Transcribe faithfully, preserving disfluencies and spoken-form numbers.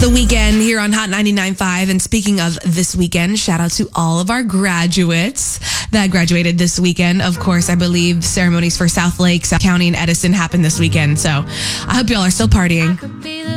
The weekend here on Hot ninety-nine point five. And speaking of this weekend, shout out to all of our graduates that graduated this weekend. Of course, I believe ceremonies for South Lake, South County, and Edison happened this weekend. So I hope y'all are still partying.